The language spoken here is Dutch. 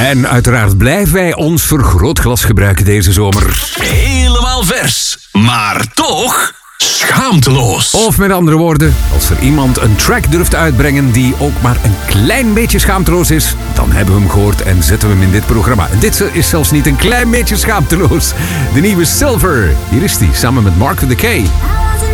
En uiteraard blijven wij ons vergrootglas gebruiken deze zomer. Helemaal vers, maar toch schaamteloos. Of met andere woorden, als er iemand een track durft uitbrengen die ook maar een klein beetje schaamteloos is, dan hebben we hem gehoord en zetten we hem in dit programma. En dit is zelfs niet een klein beetje schaamteloos. De nieuwe Silver. Hier is hij, samen met Mark the K.